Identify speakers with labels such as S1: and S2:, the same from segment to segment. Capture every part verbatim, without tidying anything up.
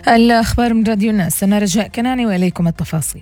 S1: الأخبار من راديو الناس، أنا رجاء كناني وإليكم التفاصيل.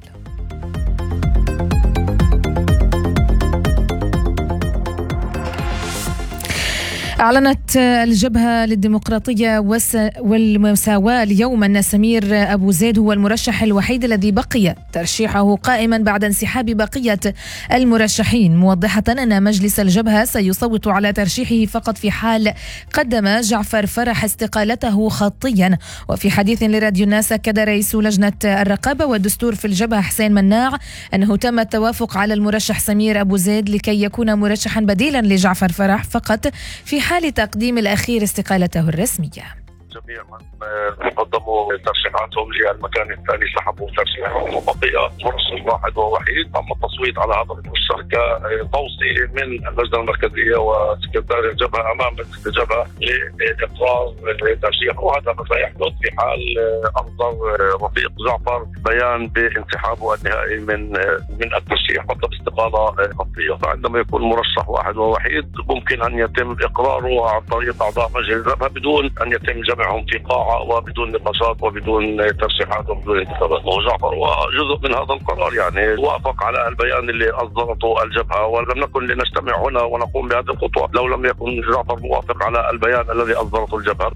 S1: أعلنت الجبهة للديمقراطية والمساواة اليوم أن سمير أبو زيد هو المرشح الوحيد الذي بقي ترشيحه قائما بعد انسحاب بقية المرشحين، موضحة أن مجلس الجبهة سيصوت على ترشيحه فقط في حال قدم جعفر فرح استقالته خطيا. وفي حديث لراديو الناس أكد رئيس لجنة الرقابة والدستور في الجبهة حسين مناع أنه تم التوافق على المرشح سمير أبو زيد لكي يكون مرشحا بديلا لجعفر فرح فقط في حال تقديم الأخير استقالته الرسمية.
S2: جميع من قدموا ترشيحاتهم للمكان الثاني سحبوا ترشيحهم وبقي مرشح واحد ووحيد. تم التصويت على هذا المرشح كتوصية من اللجنة المركزية وسكرتير الجبهة أمام الجبهة لإقرار الترشيح، وهذا ما سيحدث في حال أصدر رفيق جعفر بيان بانسحابه النهائي من من الترشيح بطلب استقالة خطية. فعندما يكون مرشح واحد ووحيد ممكن أن يتم إقراره عن طريق أعضاء مجلس الجبهة بدون أن يتم جمع في قاعة وبدون نقاشات وبدون ترشيحات وبدون انتخابات. وجعفر هو جزء من هذا القرار، يعني وافق على البيان اللي أصدرته الجبهة، ولم نكن لنجتمع هنا ونقوم بهذه الخطوة لو لم يكن جعفر موافق على البيان الذي أصدرته الجبهة.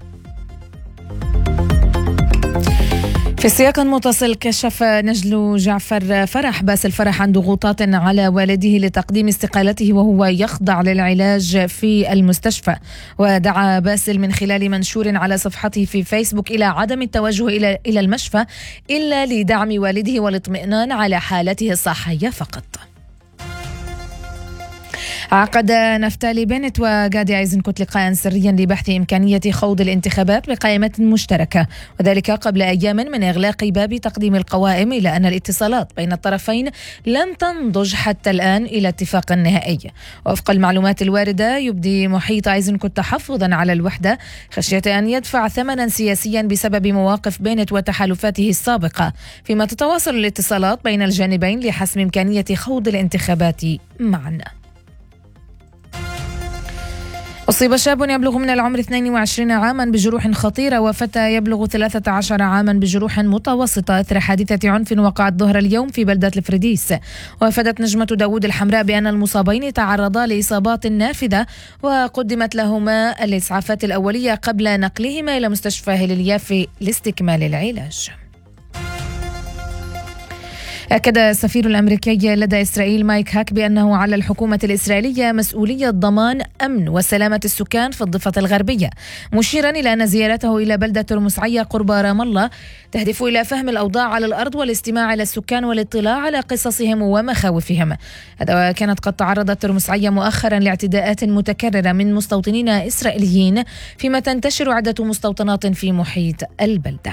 S1: في سياق متصل، كشف نجل جعفر فرح باسل فرح عن ضغوطات على والده لتقديم استقالته وهو يخضع للعلاج في المستشفى، ودعا باسل من خلال منشور على صفحته في فيسبوك إلى عدم التوجه إلى إلى المشفى إلا لدعم والده والاطمئنان على حالته الصحية فقط. عقد نفتالي بنت وغادي ايزنكوت لقاء سريا لبحث إمكانية خوض الانتخابات بقائمة مشتركة، وذلك قبل أيام من إغلاق باب تقديم القوائم، إلى أن الاتصالات بين الطرفين لم تنضج حتى الآن إلى اتفاق نهائي. وفق المعلومات الواردة يبدي محيط ايزنكوت تحفظا على الوحدة خشية أن يدفع ثمنا سياسيا بسبب مواقف بنت وتحالفاته السابقة، فيما تتواصل الاتصالات بين الجانبين لحسم إمكانية خوض الانتخابات معا. أصيب شاب يبلغ من العمر اثنين وعشرين عاما بجروح خطيرة وفتى يبلغ ثلاثة عشر عاما بجروح متوسطة أثر حادثة عنف وقعت ظهر اليوم في بلدة الفريديس. وأفادت نجمة داود الحمراء بأن المصابين تعرضا لإصابات نافذة وقدمت لهما الإسعافات الأولية قبل نقلهما إلى مستشفى هليليافي لاستكمال العلاج. أكد السفير الأمريكي لدى إسرائيل مايك هاك بأنه على الحكومة الإسرائيلية مسؤولية ضمان أمن وسلامة السكان في الضفة الغربية، مشيرا إلى أن زيارته إلى بلدة ترمس عية قرب رام الله تهدف إلى فهم الأوضاع على الأرض والاستماع إلى السكان والاطلاع على قصصهم ومخاوفهم. هذا كانت قد تعرضت ترمس عية مؤخرا لاعتداءات متكررة من مستوطنين إسرائيليين، فيما تنتشر عدة مستوطنات في محيط البلدة.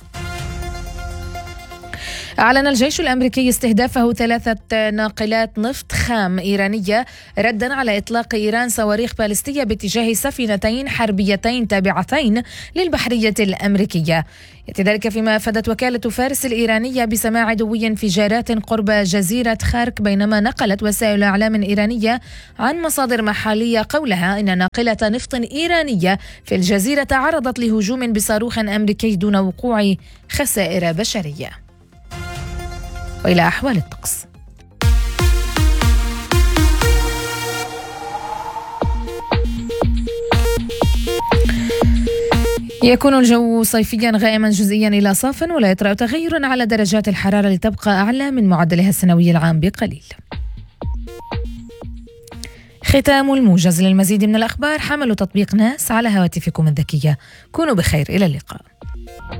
S1: أعلن الجيش الأمريكي استهدافه ثلاثة ناقلات نفط خام إيرانية ردا على إطلاق إيران صواريخ باليستية باتجاه سفينتين حربيتين تابعتين للبحرية الأمريكية. يأتي ذلك فيما أفادت وكالة فارس الإيرانية بسماع دوي انفجارات قرب جزيرة خارك، بينما نقلت وسائل إعلام إيرانية عن مصادر محلية قولها إن ناقلة نفط إيرانية في الجزيرة تعرضت لهجوم بصاروخ أمريكي دون وقوع خسائر بشرية. وإلى أحوال الطقس. يكون الجو صيفيا غائما جزئيا إلى صافا، ولا يطرأ تغير على درجات الحرارة لتبقى أعلى من معدلها السنوي العام بقليل. ختام الموجز. للمزيد من الأخبار حملوا تطبيق ناس على هواتفكم الذكية. كونوا بخير، إلى اللقاء.